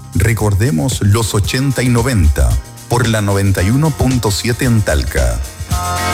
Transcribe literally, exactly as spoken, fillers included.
Recordemos los ochenta y noventa por la noventa y uno punto siete en Talca.